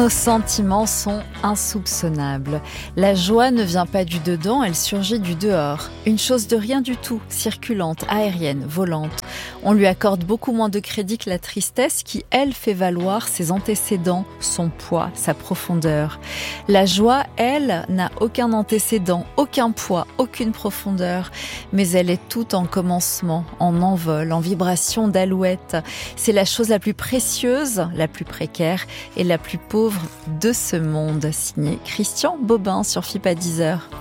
nos sentiments sont insoupçonnables. La joie ne vient pas du dedans, elle surgit du dehors. Une chose de rien du tout, circulante, aérienne, volante. On lui accorde beaucoup moins de crédit que la tristesse qui, elle, fait valoir ses antécédents, son poids, sa profondeur. La joie, elle, n'a aucun antécédent, aucun poids, aucune profondeur. Mais elle est toute en commencement, en envol, en vibration d'alouette. C'est la chose la plus précieuse, la plus précaire et la plus pauvre de ce monde. Signé Christian Bobin sur FIP à 10h.